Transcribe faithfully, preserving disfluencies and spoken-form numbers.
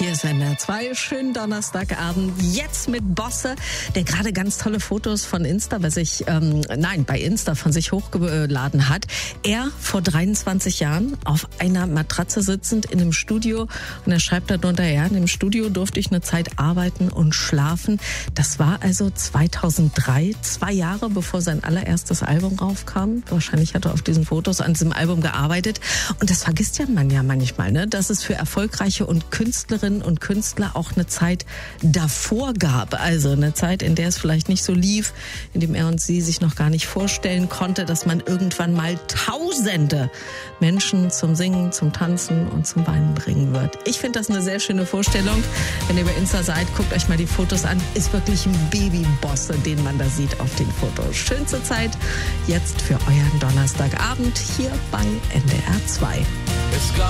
Hier ist N D R zwei. Schönen Donnerstagabend. Jetzt mit Bosse, der gerade ganz tolle Fotos von Insta bei sich, ähm, nein, bei Insta von sich hochgeladen hat. Er vor dreiundzwanzig Jahren auf einer Matratze sitzend in einem Studio und er schreibt darunter, ja, in dem Studio durfte ich eine Zeit arbeiten und schlafen. Das war also zweitausenddrei, zwei Jahre bevor sein allererstes Album raufkam. Wahrscheinlich hat er auf diesen Fotos an diesem Album gearbeitet. Und das vergisst ja man ja manchmal, ne, dass es für erfolgreiche und Künstlerinnen und Künstler auch eine Zeit davor gab. Also eine Zeit, in der es vielleicht nicht so lief, in dem er und sie sich noch gar nicht vorstellen konnte, dass man irgendwann mal Tausende Menschen zum Singen, zum Tanzen und zum Weinen bringen wird. Ich finde das eine sehr schöne Vorstellung. Wenn ihr bei Insta seid, guckt euch mal die Fotos an. Ist wirklich ein Babybosse, den man da sieht auf den Fotos. Schönste Zeit jetzt für euren Donnerstagabend hier bei N D R zwei. Es gab